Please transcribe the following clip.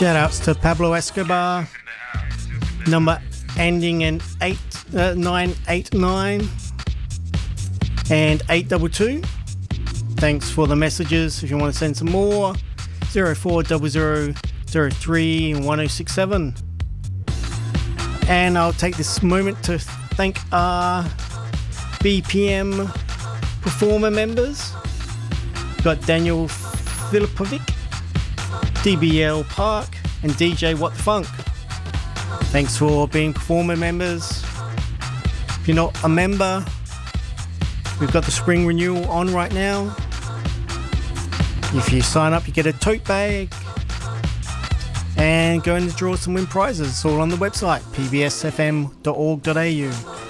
Shout outs to Pablo Escobar, number ending in 989 and 822. Thanks for the messages. If you want to send some more, 0400031067. And I'll take this moment to thank our BPM performer members. We've got Daniel Filipovic, DBL Park, and DJ What the Funk. Thanks for being performer members. If you're not a member, we've got the spring renewal on right now. If you sign up, you get a tote bag and go in to draw some win prizes. It's all on the website, pbsfm.org.au.